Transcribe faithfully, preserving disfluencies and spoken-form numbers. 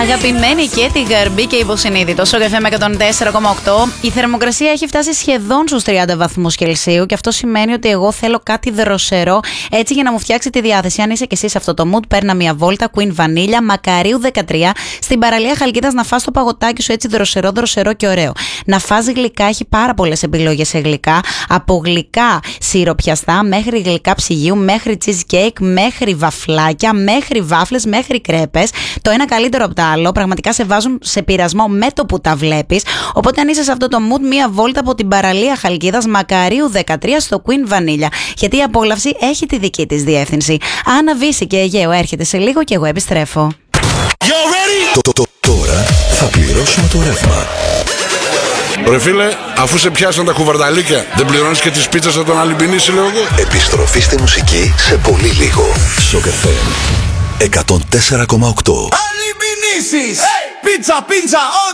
Αγαπημένη και τη Γαρμπή και υποσυνείδητο. Στο καφέ με εκατόν τέσσερα κόμμα οκτώ. Η θερμοκρασία έχει φτάσει σχεδόν στους τριάντα βαθμούς Κελσίου και αυτό σημαίνει ότι εγώ θέλω κάτι δροσερό έτσι για να μου φτιάξει τη διάθεση. Αν είσαι και εσύ σε αυτό το mood, παίρνα μια βόλτα. Queen Vanilla, Μακαρίου δεκατρία, στην παραλία Χαλκίδας να φας το παγωτάκι σου έτσι δροσερό, δροσερό και ωραίο. Να φας γλυκά, έχει πάρα πολλές επιλογές σε γλυκά. Από γλυκά σιροπιαστά μέχρι γλυκά ψυγείου, μέχρι cheesecake, μέχρι βαφλάκια, μέχρι βάφλες, μέχρι κρέπες. Το ένα καλύτερο από το άλλο, πραγματικά σε βάζουν σε πειρασμό με το που τα βλέπεις. Οπότε αν είσαι σε αυτό το mood, μία βόλτα από την παραλία Χαλκίδας, Μακαρίου δεκατρία στο Queen Vanilla. Γιατί η απόλαυση έχει τη δική της διεύθυνση. Άννα Βύση και Αιγαίο έρχεται σε λίγο και εγώ επιστρέφω. Το, το, το, τώρα θα πληρώσουμε το ρεύμα. Ρε φίλε, αφού σε πιάσαν τα κουβαρνταλίκια, δεν πληρώνεις και τις πίτσες θα τον αλυμπινίσει, λέω εγώ. Επιστροφή στη μουσική σε πολύ λίγο. Σοκ εφ εμ εκατόν τέσσερα κόμμα οκτώ. Αλυμπινίσεις! Πίτσα, πίτσα,